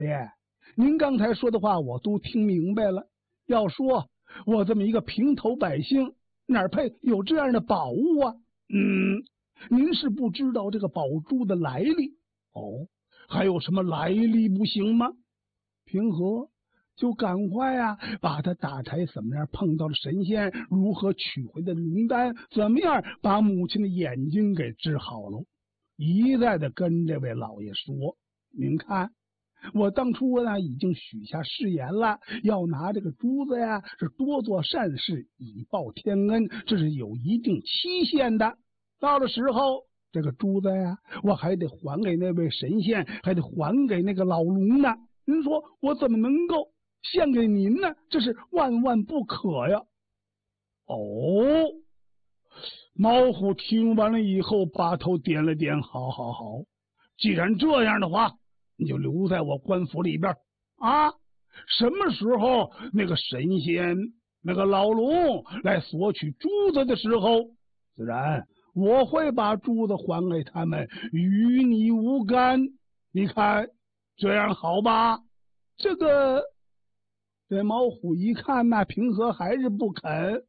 爷，您刚才说的话我都听明白了。要说我这么一个平头百姓，哪配有这样的宝物啊？您是不知道这个宝珠的来历哦？还有什么来历不行吗？平和就赶快把他打柴怎么样碰到了神仙，如何取回的灵丹，怎么样把母亲的眼睛给治好了，一再的跟这位老爷说，您看我当初已经许下誓言了，要拿这个珠子是多做善事以报天恩，这是有一定期限的。到了时候，这个珠子我还得还给那位神仙，还得还给那个老龙呢。您说我怎么能够献给您呢？这是万万不可呀！哦，毛虎听完了以后，把头点了点，好，既然这样的话，你就留在我官府里边啊！什么时候那个神仙、那个老龙来索取珠子的时候，自然我会把珠子还给他们，与你无干。你看这样好吧？这毛虎一看平和还是不肯。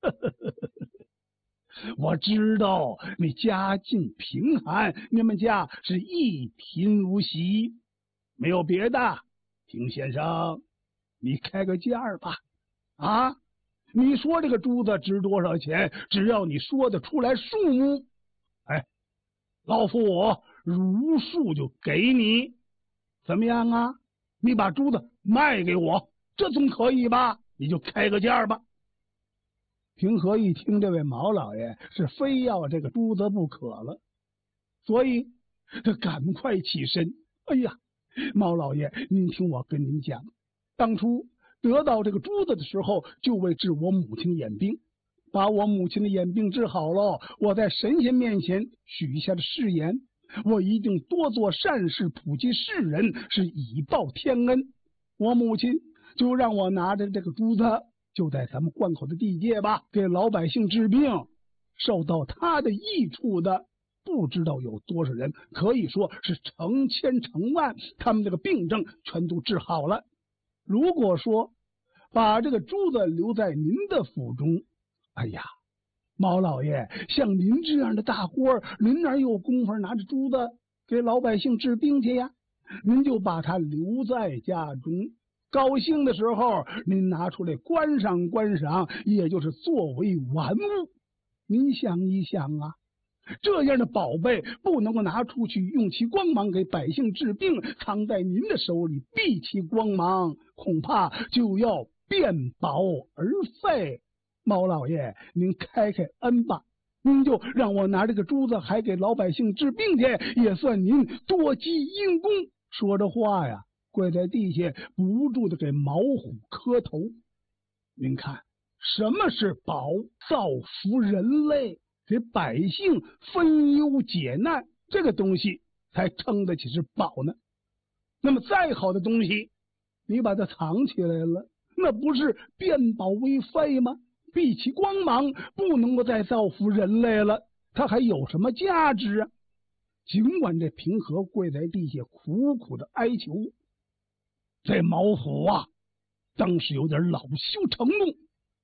我知道你家境贫寒，你们家是一贫如洗，没有别的，平先生，你开个价吧。你说这个珠子值多少钱？只要你说得出来数目，老夫我如数就给你，怎么样啊？你把珠子卖给我，这总可以吧？你就开个价吧。平和一听这位毛老爷是非要这个珠子不可了，所以他赶快起身。哎呀，毛老爷，您听我跟您讲，当初得到这个珠子的时候，就为治我母亲的眼病，把我母亲的眼病治好了，我在神仙面前许下的誓言，我一定多做善事，普及世人，是以报天恩。我母亲就让我拿着这个珠子，就在咱们关口的地界吧，给老百姓治病，受到他的益处的不知道有多少人，可以说是成千成万，他们这个病症全都治好了。如果说把这个珠子留在您的府中，哎呀，毛老爷，像您这样的大官，您哪有功夫拿着珠子给老百姓治病去呀？您就把它留在家中，高兴的时候您拿出来观赏观赏，也就是作为玩物。您想一想这样的宝贝不能够拿出去用其光芒给百姓治病，藏在您的手里避其光芒，恐怕就要变宝而废。毛老爷，您开恩吧，您就让我拿这个珠子还给老百姓治病去，也算您多积阴功。说着话跪在地下不住的给毛虎磕头。您看，什么是宝？造福人类，给百姓分忧解难，这个东西才称得起是宝呢。那么再好的东西，你把它藏起来了，那不是变宝为废吗？避其光芒，不能够再造福人类了，它还有什么价值啊？尽管这平和跪在地下苦苦的哀求，这毛虎当时有点恼羞成怒，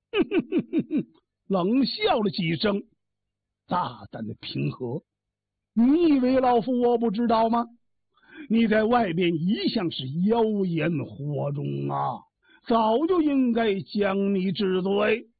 冷笑了几声。大胆的平和，你以为老夫我不知道吗？你在外边一向是妖言惑众早就应该将你治罪。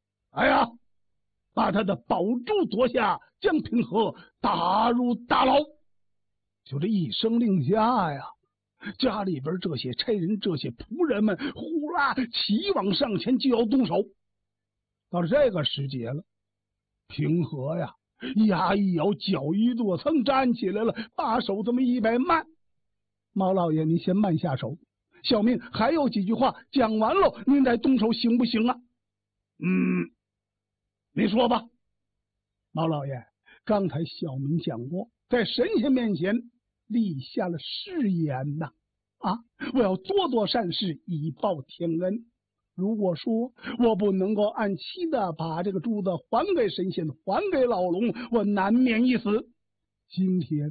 把他的宝珠夺下，将平和打入大牢。就这一声令下家里边这些差人这些仆人们呼啦齐往上前就要动手。到了这个时节了，平和牙一咬，脚一跺，噌站起来了，把手这么一摆，慢，毛老爷，您先慢下手，小民还有几句话讲完了，您再动手行不行啊？你说吧。毛老爷，刚才小民讲过，在神仙面前立下了誓言我要多做善事以报天恩。如果说我不能够按期的把这个珠子还给神仙，还给老龙，我难免一死。今天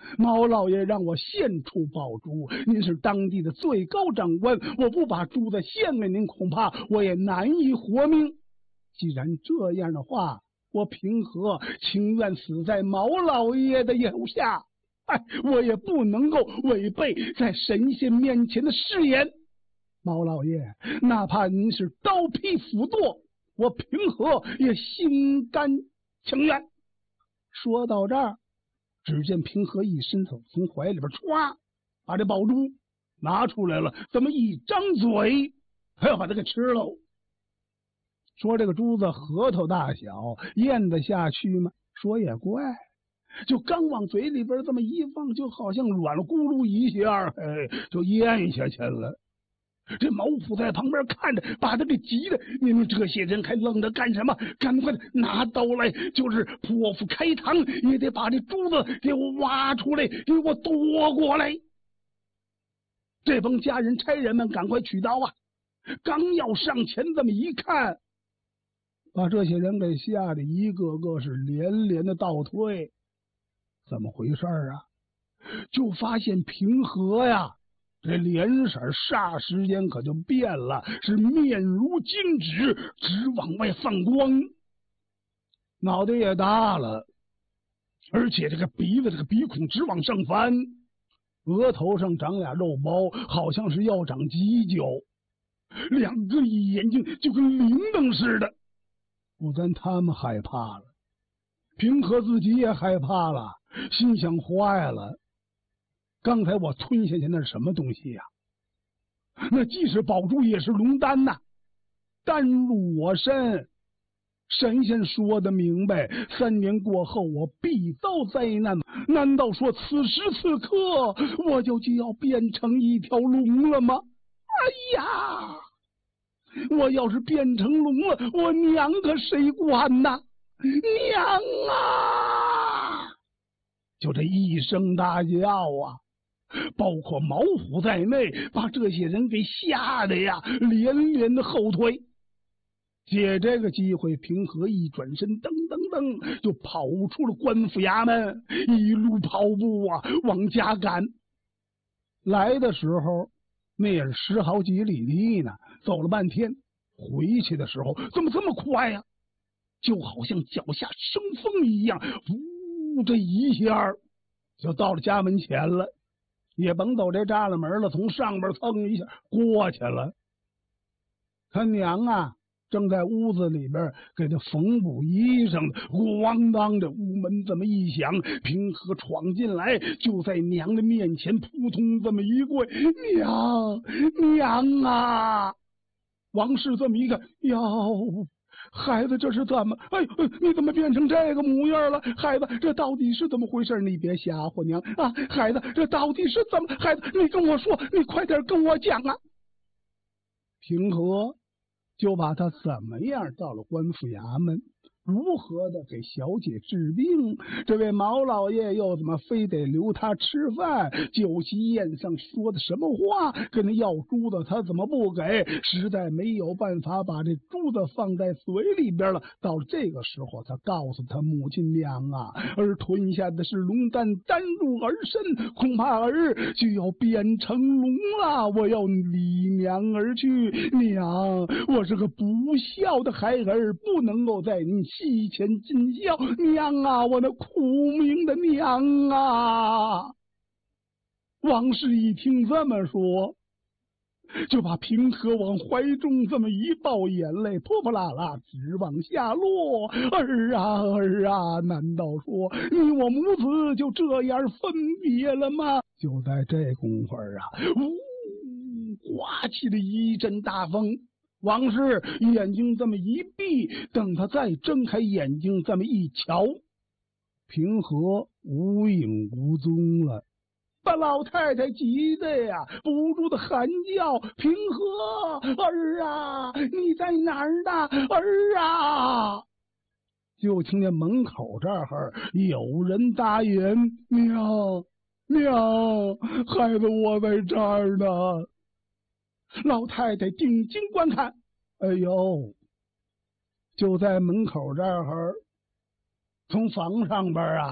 毛老爷让我献出宝珠，您是当地的最高长官，我不把珠子献给您，恐怕我也难以活命。既然这样的话，我平和情愿死在毛老爷的手下。我也不能够违背在神仙面前的誓言。毛老爷，哪怕您是刀劈斧剁，我平和也心甘情愿。说到这儿，只见平和一伸手，从怀里边歘把这宝珠拿出来了，这么一张嘴，还要把它给吃喽。说这个珠子核桃大小，咽得下去吗？说也怪，就刚往嘴里边这么一放，就好像软了咕噜一下，就咽下去了。这毛虎在旁边看着，把他给急的，你们这些人还愣着干什么？赶快拿刀来，就是破腹开膛，也得把这珠子给我挖出来，给我夺过来。这帮家人差人们赶快取刀啊！刚要上前，这么一看，把这些人给吓得一个个是连连的倒退。怎么回事啊？就发现平和呀，这脸色霎时间可就变了，是面如金纸，直往外放光，脑袋也大了，而且这个鼻子这个鼻孔直往上翻，额头上长俩肉包，好像是要长犄角，两个眼睛就跟铃铛似的。不但他们害怕了，平和自己也害怕了，心想坏了，刚才我吞下去那是什么东西呀？那既是宝珠也是龙丹呐，丹入我身。神仙说的明白，3年过后我必遭灾难。难道说此时此刻我就要变成一条龙了吗？哎呀，我要是变成龙了，我娘可谁管呐？娘啊！就这一声大叫啊，包括毛虎在内，把这些人给吓得呀连连的后退。借这个机会，平和一转身，噔噔噔就跑出了官府衙门，一路跑步啊往家赶。来的时候那也是10好几里地呢，走了半天。回去的时候怎么这么快呀？就好像脚下生风一样，呜，这一下就到了家门前了。也甭走这栅栏门了，从上边蹭一下过去了。他娘啊正在屋子里边给他缝补衣裳的，咣当的屋门这么一响，平和闯进来，就在娘的面前扑通这么一跪，娘啊！王氏这么一看，哟，孩子这是怎么？哎，你怎么变成这个模样了？孩子，这到底是怎么回事？你别吓唬娘啊！孩子，这到底是怎么？孩子，你跟我说，你快点跟我讲啊！平和就把他怎么样到了官府衙门，如何的给小姐治病，这位毛老爷又怎么非得留他吃饭？酒席宴上说的什么话？跟他要珠子，他怎么不给？实在没有办法把这珠子放在嘴里边了。到了这个时候，他告诉他母亲娘啊，儿吞下的是龙丹，丹入儿身，恐怕儿就要变成龙了。我要离娘而去，娘，我是个不孝的孩儿，不能够在你膝前尽孝，娘啊，我那苦命的娘啊！王氏一听这么说，就把平和往怀中这么一抱，眼泪泼泼啦啦直往下落。儿啊儿啊，难道说你我母子就这样分别了吗？就在这功夫啊，刮起了一阵大风。王氏眼睛这么一闭，等他再睁开眼睛这么一瞧，平和无影无踪了。把老太太急的呀不住的喊叫，平和，儿啊，你在哪儿呢？儿啊！就听见门口这儿有人答应，娘，孩子我在这儿呢。老太太定睛观看，哎呦，就在门口这儿，从房上边啊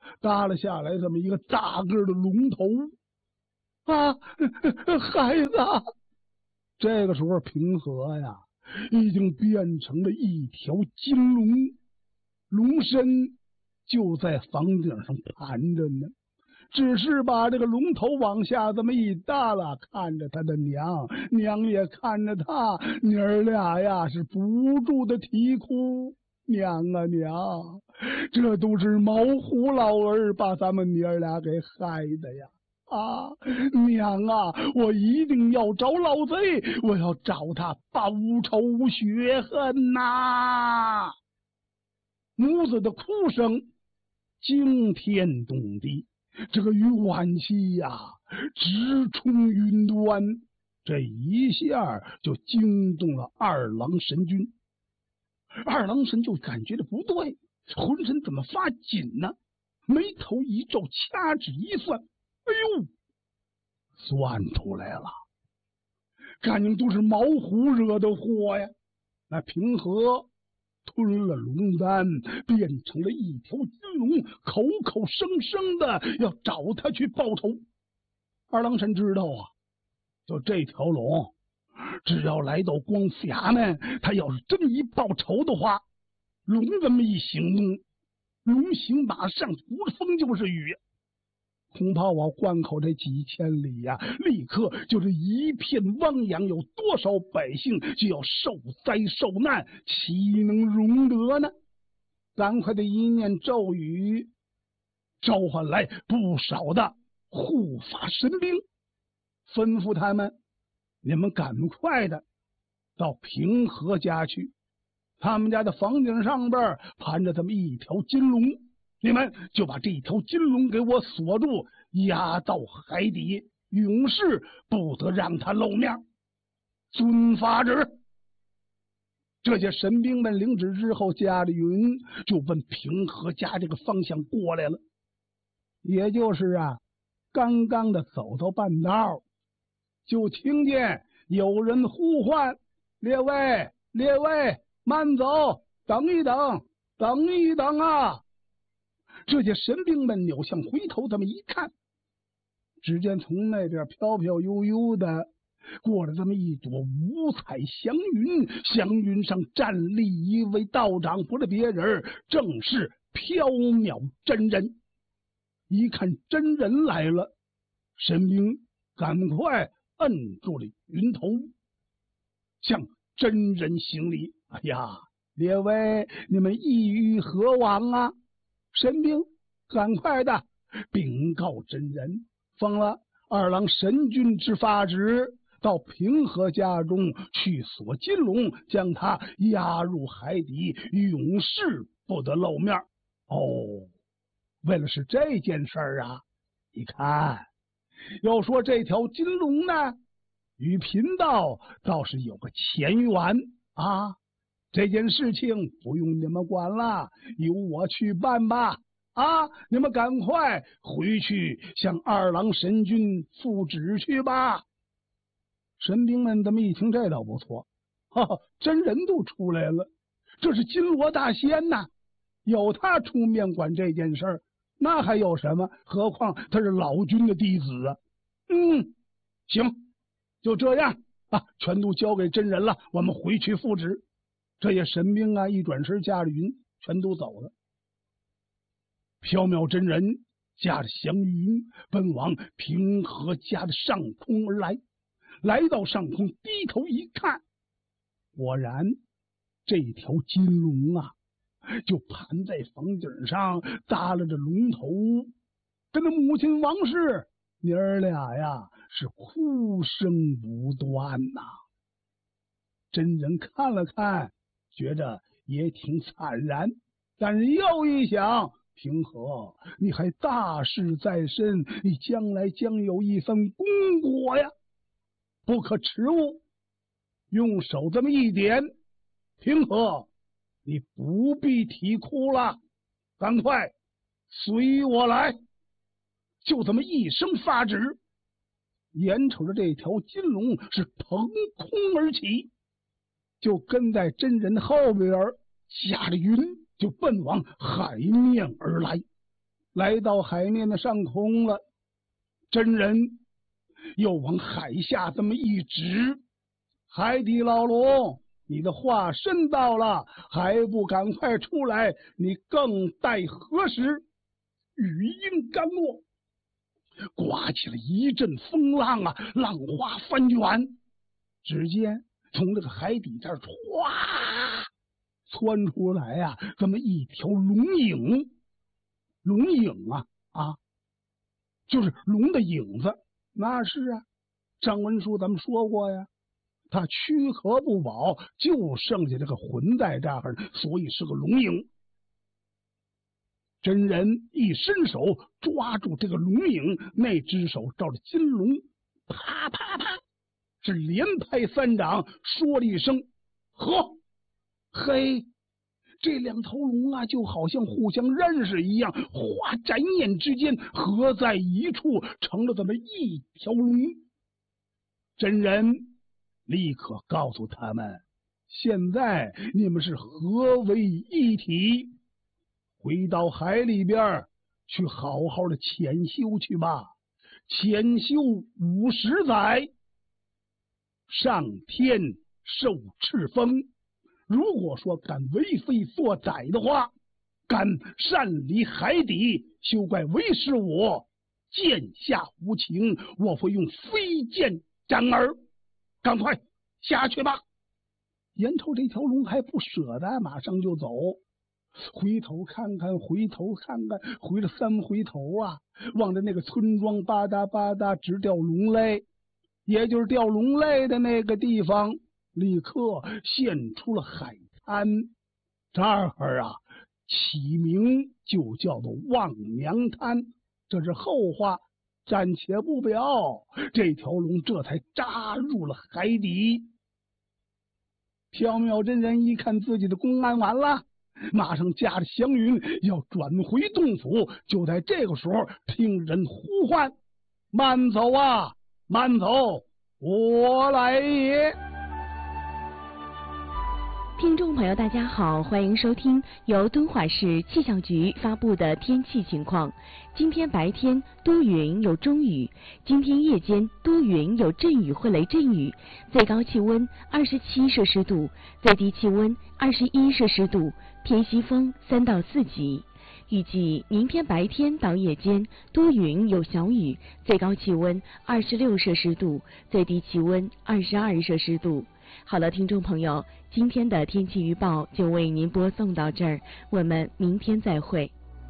搭了下来这么一个大个的龙头。啊，孩子！这个时候平和呀已经变成了一条金龙，龙身就在房顶上盘着呢，只是把这个龙头往下这么一耷拉，看着他的娘，娘也看着他，娘儿俩呀是不住的啼哭。娘啊娘，这都是毛虎老儿把咱们娘儿俩给害的呀！啊，娘啊，我一定要找老贼，我要找他报仇雪恨呐！母子的哭声惊天动地，这个怨气呀直冲云端，这一下就惊动了二郎神君。二郎神就感觉这不对，浑身怎么发紧呢？眉头一皱，掐指一算，哎呦，算出来了，感情都是毛虎惹的祸呀！那平和吞了龙丹，变成了一条金龙，口口声声的要找他去报仇。二郎神知道啊，就这条龙，只要来到光府衙门，他要是真一报仇的话，龙这么一行动，龙行马上，不是风就是雨，恐怕我关口这几千里呀，立刻就是一片汪洋，有多少百姓就要受灾受难，岂能容得呢？赶快的一念咒语，召唤来不少的护法神兵，吩咐他们，你们赶快的到平和家去，他们家的房顶上边盘着这么一条金龙，你们就把这条金龙给我锁住，压到海底，永世不得让他露面。遵法旨。这些神兵们领旨之后，驾着云就奔平和家这个方向过来了。也就是啊，刚刚的走到半道，就听见有人呼唤：“列位，列位，慢走，等一等，等一等啊！”这些神兵们扭向回头，这么一看，只见从那边飘飘悠悠的过了这么一朵五彩祥云，祥云上站立一位道长，不是别人，正是缥缈真人。一看真人来了，神兵赶快摁住了云头，向真人行礼：“哎呀，列位，你们意欲何往啊？”神兵赶快的禀告真人，奉了二郎神君之法旨，到平和家中去锁金龙，将他压入海底，永世不得露面。哦，为了是这件事儿啊，你看，要说这条金龙呢，与贫道倒是有个前缘啊。这件事情不用你们管了，由我去办吧。啊，你们赶快回去向二郎神君复旨去吧。神兵们这么一听，这倒不错，哈哈，真人都出来了，这是金罗大仙呐，有他出面管这件事儿，那还有什么？何况他是老君的弟子啊。行，就这样啊，全都交给真人了，我们回去复旨。这些神兵啊，一转身驾着云，全都走了。缥缈真人驾着祥云奔往平和家的上空而来，来到上空，低头一看，果然这条金龙啊，就盘在房顶上，耷拉着龙头，跟着母亲王氏娘儿俩呀是哭声不断呐。真人看了看，觉着也挺惨然，但是又一想，平和，你还大事在身，你将来将有一番功果呀，不可迟误。用手这么一点，平和，你不必啼哭了，赶快随我来。就这么一声发旨，眼瞅着这条金龙是腾空而起，就跟在真人后边，驾着云就奔往海面而来。 来到海面的上空了。真人又往海下这么一指：海底老龙，你的化身到了，还不赶快出来，你更待何时？语音刚落，刮起了一阵风浪啊，浪花翻卷。只见从这个海底这儿歘窜出来啊，这么一条龙影。龙影就是龙的影子。那是啊，上文书咱们说过呀，他躯壳不保，就剩下这个魂在这儿，所以是个龙影。真人一伸手抓住这个龙影，那只手照着金龙，啪啪啪，是连拍3掌，说了一声呵。嘿，这两头龙啊，就好像互相认识一样，哗，眨眼之间合在一处，成了这么一条龙。真人立刻告诉他们，现在你们是合为一体，回到海里边去好好的潜修去吧，潜修50载，上天受敕封。如果说敢为非作歹的话，敢擅离海底，休怪为师我剑下无情，我会用飞剑斩耳。赶快下去吧。眼瞅这条龙还不舍得，马上就走。回头看看，回头看看，回了3回头啊，望着那个村庄吧嗒吧嗒直掉龙泪，也就是掉龙泪的那个地方，立刻现出了海滩。这儿啊，起名就叫做望娘滩。这是后话，暂且不表。这条龙这才扎入了海底。缥缈真人一看自己的公案完了，马上驾着祥云要转回洞府。就在这个时候，听人呼唤：慢走啊，慢走，我来也。 听众朋友大家好，欢迎收听由敦化市气象局发布的天气情况。今天白天多云有中雨，今天夜间多云有阵雨或雷阵雨，最高气温27摄氏度，最低气温21摄氏度，偏西风3到4级。预计明天白天到夜间多云有小雨，最高气温26摄氏度，最低气温22摄氏度。好了，听众朋友，今天的天气预报就为您播送到这儿，我们明天再会。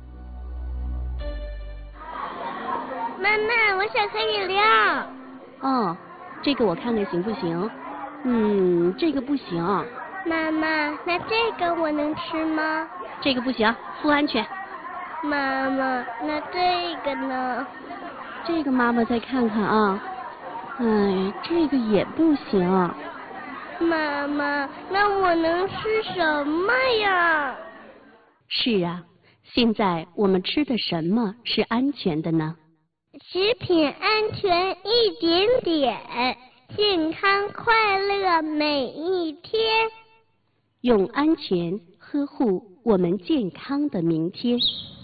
妈妈，我想喝饮料。 哦，这个我看看行不行？这个不行。 妈妈，那这个我能吃吗？ 这个不行，不安全。 妈妈，那这个呢？ 这个妈妈再看看啊。这个也不行。 妈妈，那我能吃什么呀？ 是啊，现在我们吃的什么是安全的呢？ 食品安全一点点，健康快乐每一天。 用安全呵护我们健康的明天。